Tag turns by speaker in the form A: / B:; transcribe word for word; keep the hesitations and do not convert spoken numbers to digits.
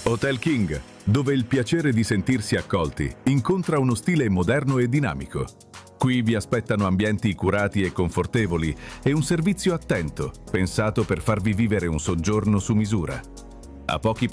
A: Hotel King, dove il piacere di sentirsi accolti incontra uno stile moderno e dinamico. Qui vi aspettano ambienti curati e confortevoli e un servizio attento, pensato per farvi vivere un soggiorno su misura. A pochi